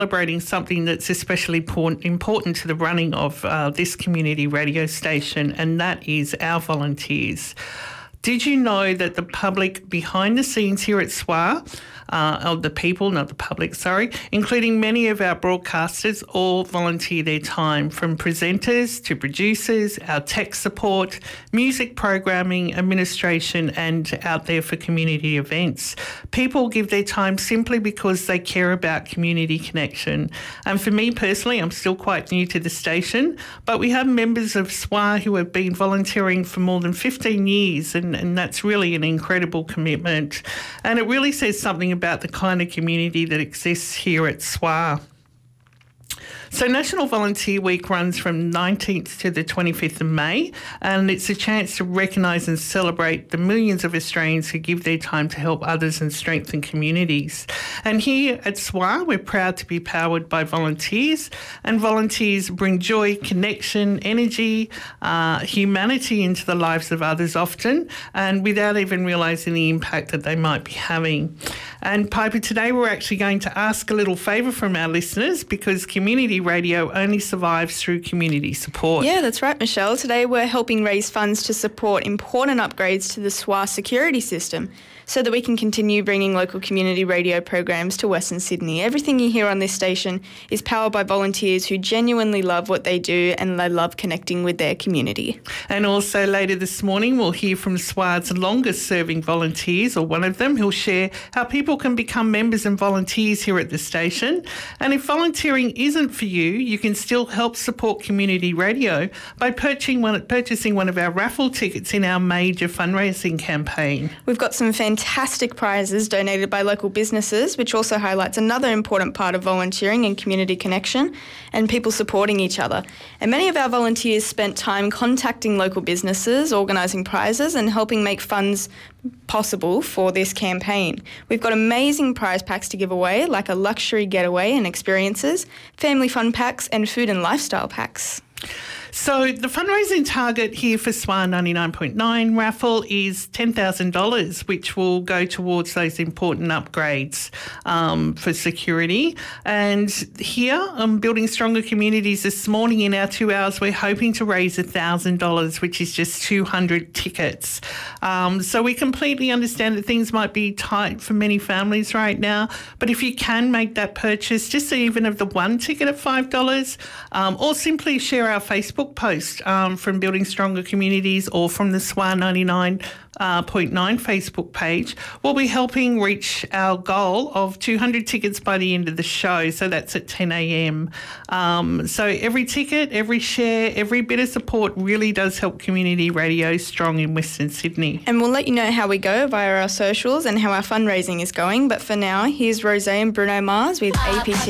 celebrating something that's especially important to the running of this community radio station, and that is our volunteers. Did you know that the public behind the scenes here at SWA, of the people, not the public, sorry, including many of our broadcasters, all volunteer their time, from presenters to producers, our tech support, music programming, administration, and out there for community events. People give their time simply because they care about community connection. And for me personally, I'm still quite new to the station, but we have members of SWA who have been volunteering for more than 15 years, and that's really an incredible commitment. And it really says something about the kind of community that exists here at SWA. So National Volunteer Week runs from 19th to the 25th of May, and it's a chance to recognise and celebrate the millions of Australians who give their time to help others and strengthen communities. And here at SWA, we're proud to be powered by volunteers, and volunteers bring joy, connection, energy, humanity into the lives of others often, and without even realising the impact that they might be having. And Piper, today we're actually going to ask a little favour from our listeners, because community radio only survives through community support. Yeah, that's right, Michelle. Today we're helping raise funds to support important upgrades to the SWA security system so that we can continue bringing local community radio programs to Western Sydney. Everything you hear on this station is powered by volunteers who genuinely love what they do and they love connecting with their community. And also later this morning we'll hear from SWA's longest serving volunteers, or one of them, who'll share how people can become members and volunteers here at the station. And if volunteering isn't for you, you can still help support community radio by purchasing one of our raffle tickets in our major fundraising campaign. We've got some fantastic prizes donated by local businesses, which also highlights another important part of volunteering and community connection and people supporting each other. And many of our volunteers spent time contacting local businesses, organising prizes and helping make funds possible for this campaign. We've got amazing prize packs to give away, like a luxury getaway and experiences, family fun packs and food and lifestyle packs. So the fundraising target here for SWA 99.9 raffle is $10,000, which will go towards those important upgrades for security. And here on Building Stronger Communities this morning, in our 2 hours, we're hoping to raise $1,000, which is just 200 tickets. So we completely understand that things might be tight for many families right now, but if you can make that purchase, just even of the one ticket at $5, or simply share our Facebook post from Building Stronger Communities or from the SWA 99.9 Facebook page, we'll be helping reach our goal of 200 tickets by the end of the show. So that's at 10 a.m. So every ticket, every share, every bit of support really does help community radio strong in Western Sydney. And we'll let you know how we go via our socials and how our fundraising is going. But for now, here's Rosé and Bruno Mars with APT.